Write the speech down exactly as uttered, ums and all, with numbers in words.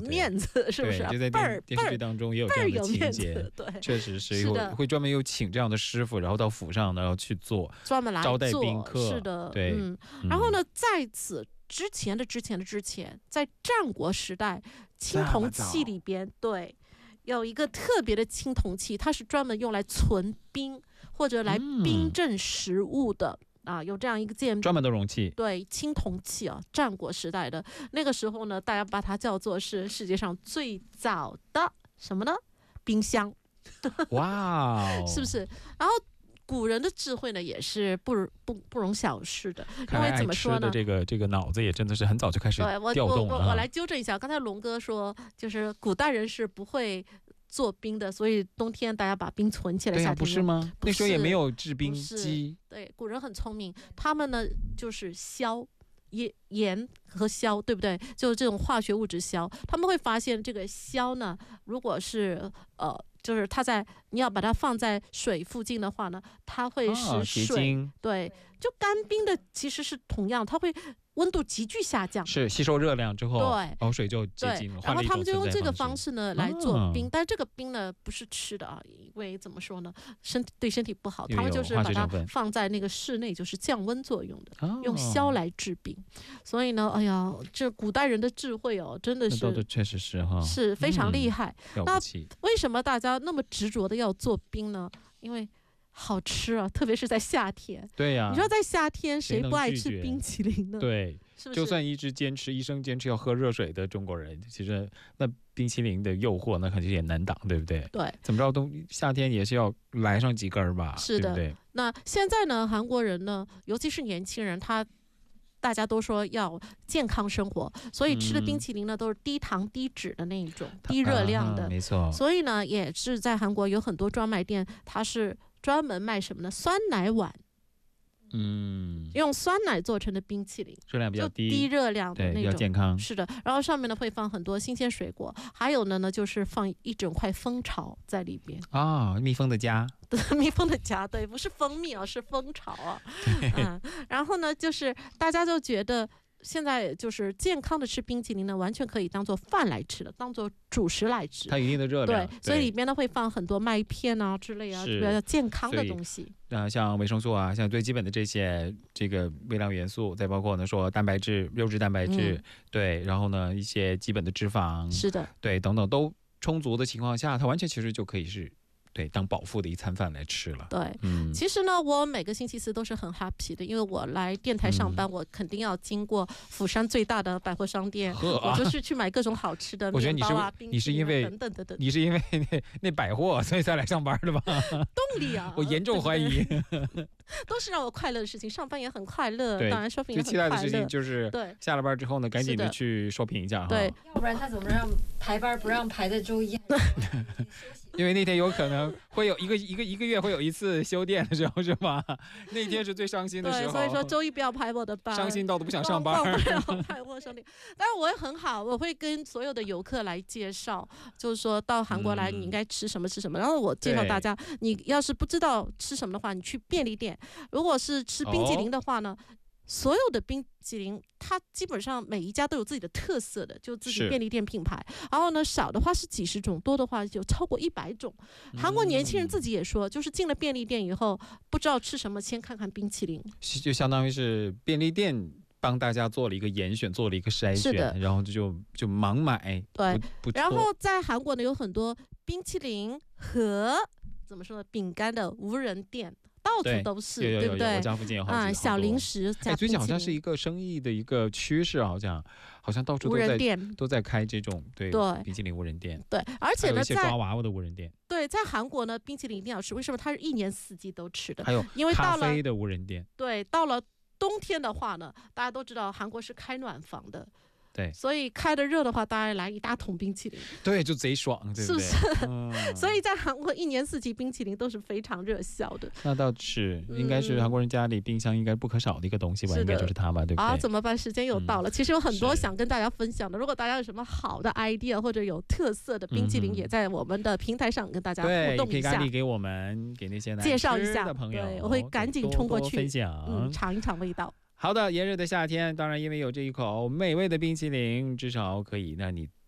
面子，是不是？ 就在电电视剧当中也有这样的情节， 对， 确实是会会专门有请这样的师傅，然后到府上然后去做， 专门来招待宾客， 是的， 对。 嗯，然后呢，在此之前的之前的之前，在战国时代，青铜器里边，对。有一个特别的青铜器，它是专门用来存冰或者来冰镇食物的、嗯、啊，有这样一个件专门的容器， 对，青铜器啊，战国时代的那个时候呢，大家把它叫做是世界上最早的什么呢？冰箱。 哇、哦， 是不是？然后古人的智慧呢，也是不不不容小视的，因为怎么说呢？ 这个这个脑子也真的是很早就开始调动了。 我我我我来纠正一下，刚才龙哥说，就是古代人是不会做冰的，所以冬天大家把冰存起来，夏天、 啊、不是吗？那时候也没有制冰机。 对，古人很聪明，他们呢就是硝。盐和硝，对不对？就是这种化学物质硝，他们会发现这个硝呢，如果是呃，就是它在你要把它放在水附近的话呢，它会使水、 啊、 对，就干冰的其实是同样，它会温度急剧下降， 是吸收热量之后， 对， 然后水就结晶了。 然后他们就用这个方式呢来做冰， 啊、 但是这个冰呢不是吃的啊，因为怎么说呢，身体对身体不好，他们就是把它放在那个室内，就是降温作用的， 哦、 用硝来制冰。所以呢，哎呀，这古代人的智慧哦，真的是， 确实是哈， 是非常厉害。 嗯、 那为什么大家那么执着的要做冰呢？因为好吃啊，特别是在夏天。 对呀、啊， 你说在夏天谁不爱吃冰淇淋呢？ 对，是不是就算一直坚持，一生坚持要喝热水的中国人，其实那冰淇淋的诱惑那肯定也难挡，对不对？ 对， 怎么着冬夏天也是要来上几根吧？ 是的， 对不对？ 那现在呢，韩国人呢，尤其是年轻人，他大家都说要健康生活，所以吃的冰淇淋呢、嗯、都是低糖低脂的那一种，低热量的、 啊、没错。 所以呢，也是在韩国有很多专卖店，它是专门卖什么呢？酸奶碗。 嗯， 用酸奶做成的冰淇淋， 热量比较低， 低热量的那种， 比较健康。 是的，然后上面呢会放很多新鲜水果，还有呢呢就是放一整块蜂巢在里边啊、哦，蜜蜂的家， 蜜蜂的家，对，不是蜂蜜啊，是蜂巢啊。嗯，然后呢，就是大家就觉得。现在就是健康的吃冰淇淋呢，完全可以当做饭来吃的，当做主食来吃。 它有一定的热量， 对，所以里面呢会放很多麦片啊之类啊，比较健康的东西。 啊，像维生素啊，像最基本的这些这个微量元素，再包括呢说蛋白质、优质蛋白质，嗯、对，然后呢一些基本的脂肪， 是的， 对，等等都充足的情况下，它完全其实就可以是。对，当饱腹的一餐饭来吃了。 对，嗯，其实呢，我每个星期四都是很 happy 的，因为我来电台上班，嗯、我肯定要经过釜山最大的百货商店，啊、我就是去买各种好吃的面包啊、冰淇淋等等等等。 你是因为那那百货所以才来上班的吧？ 动力啊！ 我严重怀疑， 都是让我快乐的事情，上班也很快乐，当然 shopping 也很快乐。 最期待的事情就是对， 下了班之后呢，赶紧的去 shopping 一下， 对， 要不然他怎么让排班不让排在周一？ 因为那天有可能会有一个一个一个月会有一次休店的时候，是吧？那天是最伤心的时候。 对，所以说周一不要排我的班， 伤心到都不想上班。 忘不了排我兄弟，但是我也很好，我会跟所有的游客来介绍，就是说到韩国来你应该吃什么吃什么，嗯、然后我介绍大家，你要是不知道吃什么的话，你去便利店。如果是吃冰淇淋的话呢？哦，所有的冰淇淋，它基本上每一家都有自己的特色的，就自己便利店品牌。然后呢，少的话是几十种，多的话就超过一百种。韩国年轻人自己也说，就是进了便利店以后，不知道吃什么，先看看冰淇淋， 就相当于是便利店帮大家做了一个严选，做了一个筛选，然后就就盲买。 对，然后在韩国呢，有很多冰淇淋和怎么说呢，饼干的无人店。到处都是， 对, 对不对？ 我家附近有好几个、 嗯、小零食加冰淇淋。 哎，最近好像是一个生意的一个趋势，好像好像到处都在无人店都在开这种对对冰淇淋无人店。 对，而且呢， 还有一些抓娃娃的无人店。 对，在韩国呢，冰淇淋一定要吃，为什么？它是一年四季都吃的。 还有因为到了咖啡的无人店。 对，到了冬天的话呢，大家都知道韩国是开暖房的。 对， 所以开的热的话，当然来一大桶冰淇淋， 对，就贼爽，对不对？ 是不是？嗯、所以在韩国一年四季冰淇淋都是非常热销的。 那倒是，应该是韩国人家里冰箱应该不可少的一个东西吧？应该就是它吧，对不对？ 啊，怎么办？时间又到了、嗯，其实有很多想跟大家分享的。如果大家有什么好的 idea 或者有特色的冰淇淋，也在我们的平台上跟大家互动一下。 对，可以赶紧给我们给那些介绍一下的朋友， 对，我会赶紧冲过去多多分享、 嗯，尝一尝味道。 好的，炎热的夏天，当然因为有这一口美味的冰淇淋，至少可以让你